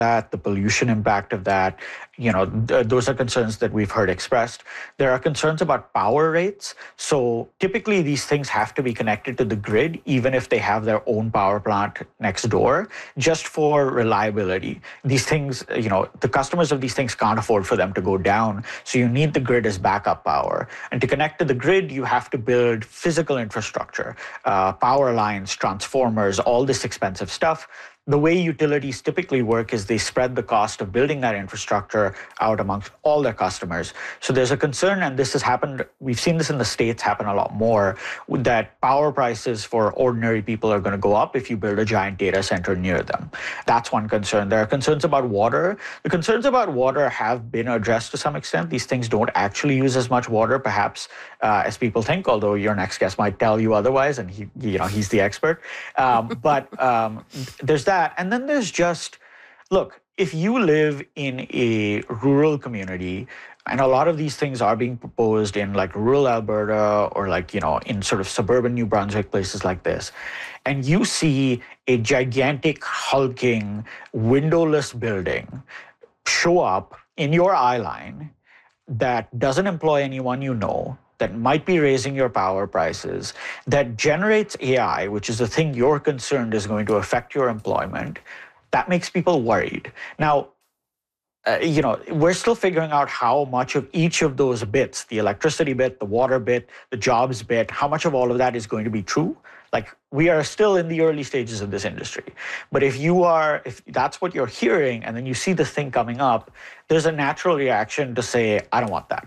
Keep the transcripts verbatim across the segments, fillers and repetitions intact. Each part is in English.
that, the pollution impact of that, you know, th- those are concerns that we've heard expressed. There are concerns about power rates. So typically these things have to be connected to the grid, even if they have their own power plant next door, just for reliability. These things, you know, the customers of these things can't afford for them to go down. So you need the grid as backup power. And to connect to the grid, you have to build physical infrastructure, uh, power lines, transformers, all this expensive stuff. The way utilities typically work is they spread the cost of building that infrastructure out amongst all their customers. So there's a concern, and this has happened, we've seen this in the States happen a lot more, that power prices for ordinary people are going to go up if you build a giant data center near them. That's one concern. There are concerns about water. The concerns about water have been addressed to some extent. These things don't actually use as much water, perhaps, uh, as people think, although your next guest might tell you otherwise, and he, you know, he's the expert. Um, but um, there's that. And then there's just, look, if you live in a rural community, and a lot of these things are being proposed in like rural Alberta or like, you know, in sort of suburban New Brunswick, places like this, and you see a gigantic, hulking, windowless building show up in your eye line that doesn't employ anyone you know, that might be raising your power prices, that generates A I, which is the thing you're concerned is going to affect your employment, that makes people worried. Now, uh, you know, we're still figuring out how much of each of those bits, the electricity bit, the water bit, the jobs bit, how much of all of that is going to be true. Like, we are still in the early stages of this industry. But if you are, if that's what you're hearing, and then you see this thing coming up, there's a natural reaction to say, I don't want that.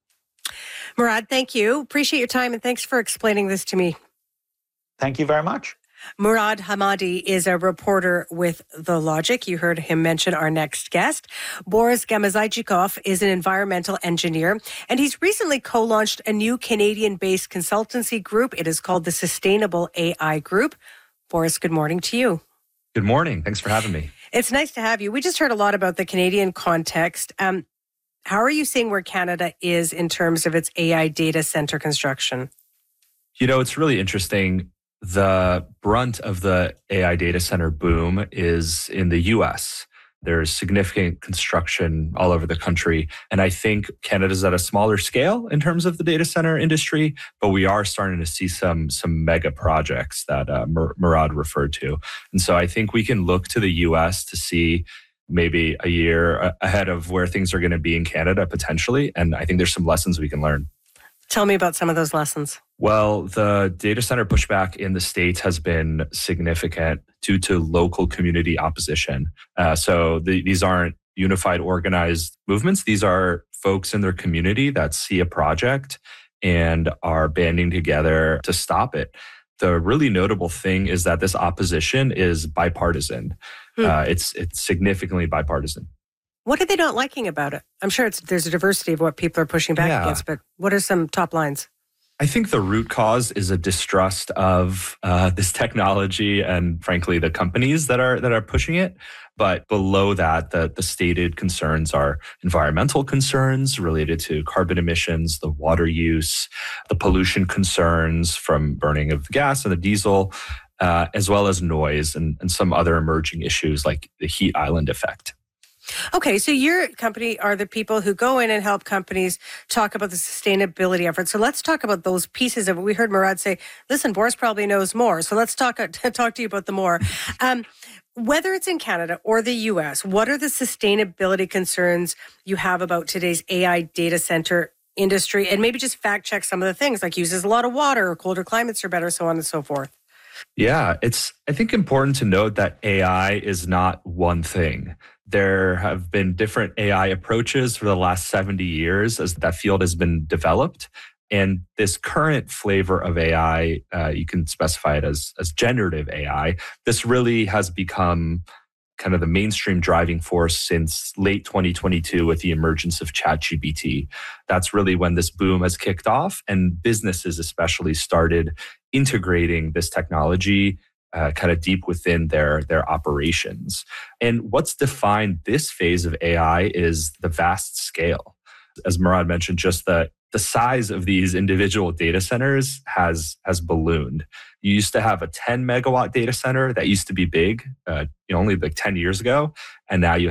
Murad, thank you. Appreciate your time, and thanks for explaining this to me. Thank you very much. Murad Hamadi is a reporter with The Logic. You heard him mention our next guest. Boris Gamazaychikov is an environmental engineer, and he's recently co-launched a new Canadian-based consultancy group. It is called the Sustainable A I Group. Boris, good morning to you. Good morning. Thanks for having me. It's nice to have you. We just heard a lot about the Canadian context. Um, How are you seeing where Canada is in terms of its A I data center construction? You know, it's really interesting. The brunt of the A I data center boom is in the U S. There's significant construction all over the country. And I think Canada's at a smaller scale in terms of the data center industry, but we are starting to see some, some mega projects that uh, Mur- Murad referred to. And so I think we can look to the U S to see maybe a year ahead of where things are going to be in Canada potentially. And I think there's some lessons we can learn. Tell me about some of those lessons. Well, the data center pushback in the States has been significant due to local community opposition. Uh, so the, these aren't unified, organized movements. These are folks in their community that see a project and are banding together to stop it. The really notable thing is that this opposition is bipartisan. Hmm. Uh, it's it's significantly bipartisan. What are they not liking about it? I'm sure it's there's a diversity of what people are pushing back yeah. against, but what are some top lines? I think the root cause is a distrust of uh, this technology and, frankly, the companies that are that are pushing it. But below that, the, the stated concerns are environmental concerns related to carbon emissions, the water use, the pollution concerns from burning of the gas and the diesel, uh, as well as noise and, and some other emerging issues like the heat island effect. Okay, so your company are the people who go in and help companies talk about the sustainability efforts. So let's talk about those pieces of it. We heard Murad say, listen, Boris probably knows more. So let's talk, talk to you about the more. Um, whether it's in Canada or the U S, what are the sustainability concerns you have about today's A I data center industry? And maybe just fact check some of the things, like uses a lot of water, or colder climates are better, so on and so forth. Yeah, it's, I think, important to note that A I is not one thing. There have been different A I approaches for the last seventy years as that field has been developed. And this current flavor of A I, uh, you can specify it as, as generative A I. This really has become kind of the mainstream driving force since late twenty twenty-two with the emergence of ChatGPT. That's really when this boom has kicked off, and businesses especially started integrating this technology uh, kind of deep within their, their operations. And what's defined this phase of A I is the vast scale. As Murad mentioned, just the the size of these individual data centers has has ballooned. You used to have a ten megawatt data center that used to be big, uh, you know, only like ten years ago, and now you